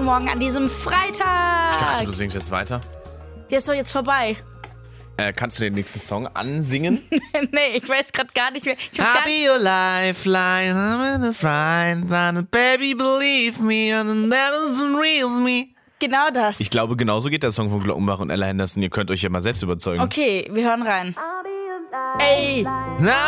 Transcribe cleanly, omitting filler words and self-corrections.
Morgen an diesem Freitag. Ich dachte, du singst jetzt weiter. Der ist doch jetzt vorbei. Kannst du den nächsten Song ansingen? Nee, ich weiß gerade gar nicht mehr. I'll be your lifeline, I'm in a friend, and baby believe me, and that isn't real me. Genau das. Ich glaube, genauso geht der Song von Glockenbach und Ella Henderson. Ihr könnt euch ja mal selbst überzeugen. Okay, wir hören rein. Ey!